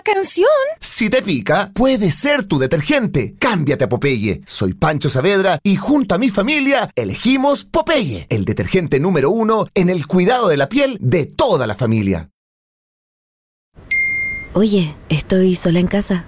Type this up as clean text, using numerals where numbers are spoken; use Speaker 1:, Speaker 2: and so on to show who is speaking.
Speaker 1: canción.
Speaker 2: Si te pica, puede ser tu detergente. Cámbiate a Popeye. Soy Pancho Saavedra y junto a mi familia elegimos Popeye, el detergente número 1 en el cuidado de la piel de toda la familia.
Speaker 3: Oye, estoy sola en casa.